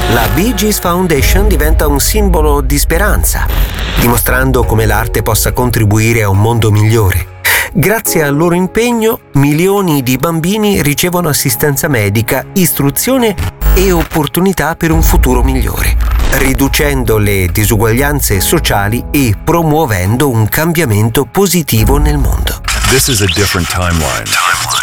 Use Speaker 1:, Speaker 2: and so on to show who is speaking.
Speaker 1: La Bee Gees Foundation diventa un simbolo di speranza, dimostrando come l'arte possa contribuire a un mondo migliore. Grazie al loro impegno, milioni di bambini ricevono assistenza medica, istruzione e opportunità per un futuro migliore, riducendo le disuguaglianze sociali e promuovendo un cambiamento positivo nel mondo.
Speaker 2: This is a different timeline.